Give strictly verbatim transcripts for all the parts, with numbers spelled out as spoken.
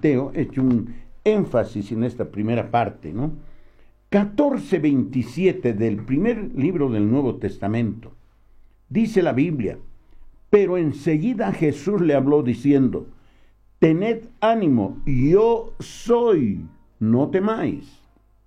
Mateo he hecho un énfasis en esta primera parte, ¿no? catorce veintisiete del primer libro del Nuevo Testamento. Dice la Biblia: pero enseguida Jesús le habló diciendo: tened ánimo, yo soy, no temáis.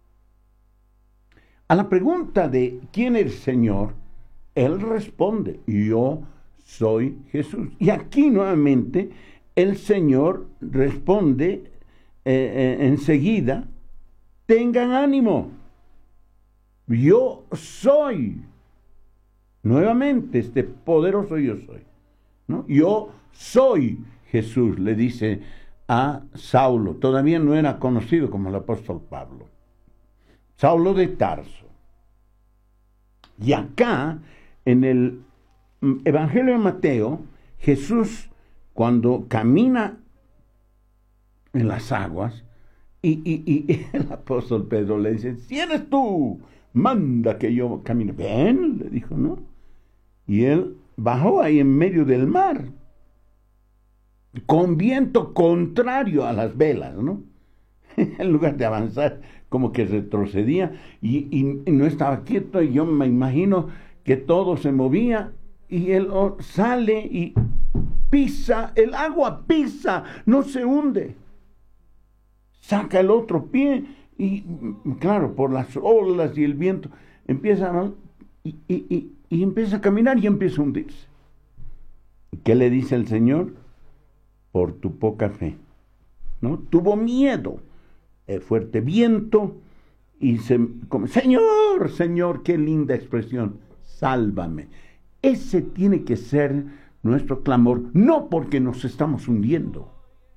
A la pregunta de ¿quién es el Señor?, él responde: yo soy Jesús. Y aquí nuevamente el Señor responde eh, eh, enseguida: tengan ánimo, yo soy. Nuevamente este poderoso yo soy, ¿no? Yo soy Jesús, le dice a Saulo. Todavía no era conocido como el apóstol Pablo. Saulo de Tarso. Y acá, en el Evangelio de Mateo, Jesús, cuando camina en las aguas, y, y, y el apóstol Pedro le dice: si eres tú, manda que yo camine. Ven, le dijo, ¿no? Y él bajó ahí en medio del mar, con viento contrario a las velas, ¿no? En lugar de avanzar, como que retrocedía, y, y, y no estaba quieto, y yo me imagino que todo se movía, y él oh, sale y pisa, el agua pisa, no se hunde. Saca el otro pie, y claro, por las olas y el viento, empieza a, y, y, y, y empieza a caminar y empieza a hundirse. ¿Qué le dice el Señor? Por tu poca fe, ¿no? Tuvo miedo, el fuerte viento, y se, como, Señor, Señor, qué linda expresión, sálvame. Ese tiene que ser nuestro clamor, no porque nos estamos hundiendo.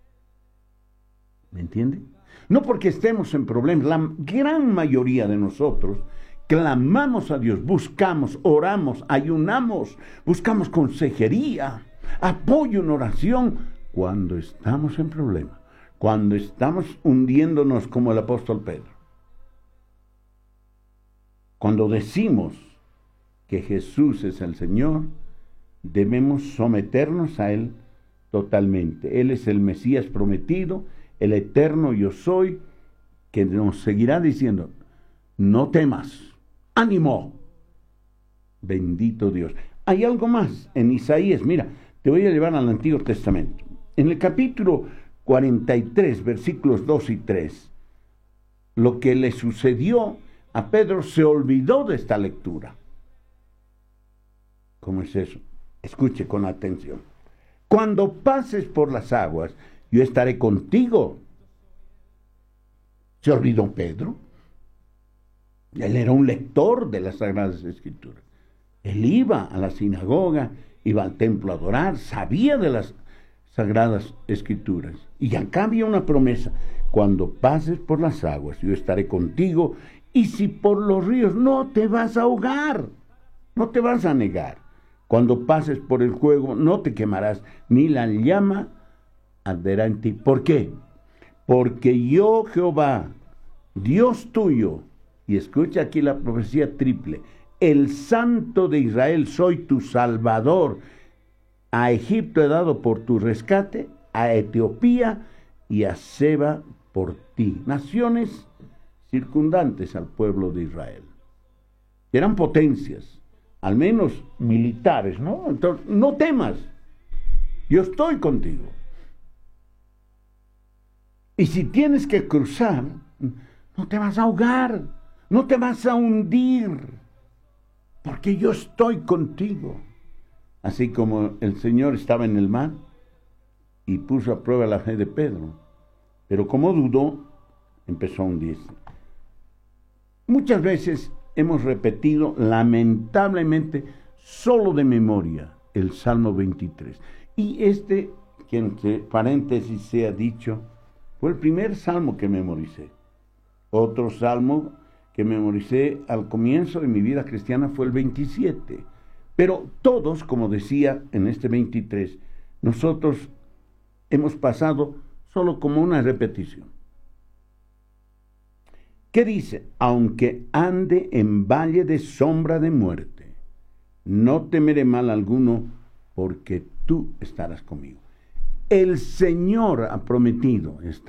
¿Me entiende? No porque estemos en problemas. La gran mayoría de nosotros clamamos a Dios, buscamos, oramos, ayunamos, buscamos consejería, apoyo en oración, cuando estamos en problemas, cuando estamos hundiéndonos como el apóstol Pedro. Cuando decimos que Jesús es el Señor, debemos someternos a Él totalmente. Él es el Mesías prometido, el eterno yo soy, que nos seguirá diciendo: no temas, ánimo, bendito Dios. Hay algo más en Isaías. Mira, te voy a llevar al Antiguo Testamento. En el capítulo cuarenta y tres, versículos dos y tres, lo que le sucedió a Pedro, se olvidó de esta lectura. ¿Cómo es eso? Escuche con atención. Cuando pases por las aguas, yo estaré contigo. ¿Se olvidó Pedro? Él era un lector de las Sagradas Escrituras. Él iba a la sinagoga, iba al templo a adorar, sabía de las Sagradas Escrituras. Y acá había una promesa: cuando pases por las aguas, yo estaré contigo, y si por los ríos, no te vas a ahogar, no te vas a negar. Cuando pases por el fuego, no te quemarás, ni la llama arderá en ti. ¿Por qué? Porque yo, Jehová, Dios tuyo, y escucha aquí la profecía triple, el Santo de Israel, soy tu Salvador. A Egipto he dado por tu rescate, a Etiopía y a Seba por ti. Naciones circundantes al pueblo de Israel. Eran potencias, al menos militares, ¿no? Entonces, no temas, yo estoy contigo. Y si tienes que cruzar, no te vas a ahogar, no te vas a hundir, porque yo estoy contigo. Así como el Señor estaba en el mar y puso a prueba la fe de Pedro, pero como dudó, empezó a hundirse. Muchas veces hemos repetido, lamentablemente, solo de memoria, el Salmo veintitrés. Y este, que entre paréntesis sea dicho, fue el primer salmo que memoricé. Otro salmo que memoricé al comienzo de mi vida cristiana fue el veintisiete. Pero todos, como decía en este veintitrés, nosotros hemos pasado solo como una repetición. ¿Qué dice? Aunque ande en valle de sombra de muerte, no temeré mal alguno, porque tú estarás conmigo. El Señor ha prometido estar